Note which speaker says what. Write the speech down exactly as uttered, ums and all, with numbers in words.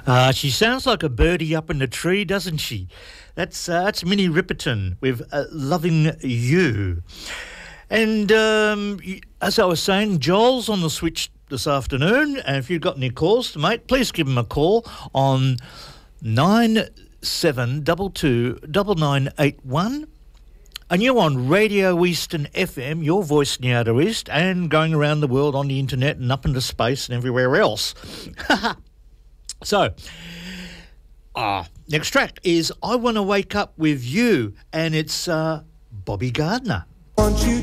Speaker 1: Uh, she sounds like a birdie up in the tree, doesn't she? That's uh, that's Minnie Riperton with uh, Loving You. And um, as I was saying, Joel's on the switch this afternoon, and if you've got any calls, mate, please give him a call on nine seven two two nine nine eight one. And you're on Radio Eastern F M, your voice in the outer east, and going around the world on the internet and up into space and everywhere else. So, uh, next track is I Want to Wake Up With You, and it's uh, Bobby Gardner.
Speaker 2: Want you